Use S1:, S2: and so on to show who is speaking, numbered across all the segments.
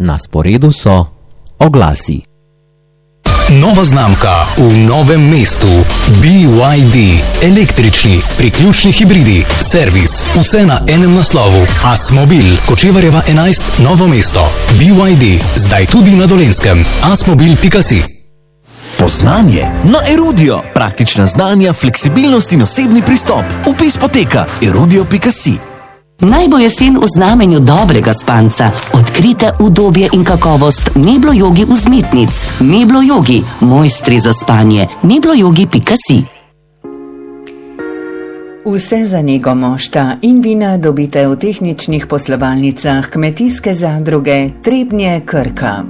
S1: Na sporedu so oglasi.
S2: Nova znamka v Novem mestu. BYD. Električni, priključni hibridi, servis, vse na enem naslovu. Asmobil, Kočevarjeva 11, Novo mesto. BYD, zdaj tudi na Dolenjskem. Asmobil.si.
S3: Poznanje na Erudio. Praktična znanja, fleksibilnost in osebni pristop. Vpis poteka erudio.si.
S4: Naj bo jesen v znamenju dobrega spanca. Odkrite udobje in kakovost Meblo-jogi vzmetnic. Meblo-jogi, mojstri za spanje. Meblo-jogi.si.
S5: Vse za nego mošta in vina dobite v tehničnih poslovalnicah Kmetijske zadruge Trebnje Krka.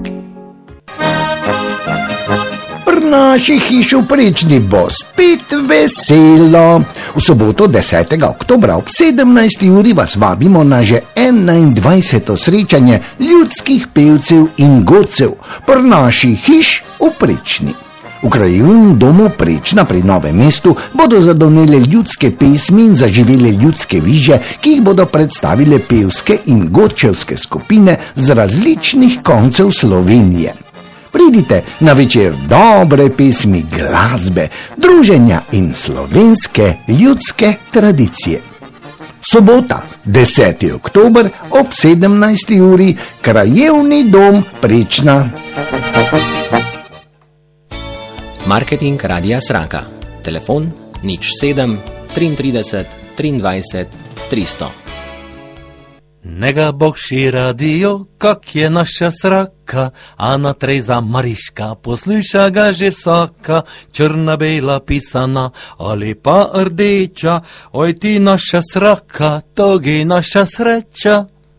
S6: Naši hiši v Prečni bo spet veselo. V soboto 10. oktobra ob 17. uri vas vabimo na že 21. srečanje ljudskih pevcev in godcev pri naši hiš v Prečni. V krajevnem domu Prečna pri Novem mestu bodo zadonele ljudske pesmi in zaživele ljudske viže, ki jih bodo predstavile pevske in godčevske skupine z različnih koncev Slovenije. Pridite na večer dobre pesmi, glasbe, druženja in slovenske ljudske tradicije. Sobota, 10. oktober ob 17. uri, krajevni dom Prečna.
S7: Marketing Radia Sraka. Telefon 07 33 23 300.
S8: Nega Bogši radio, kak je naša Sraka, Ana Trejza Mariška, posluša ga že vsaka, črna-bela pisana ali pa rdeča, oj ti naša Sraka, togi naša sreča.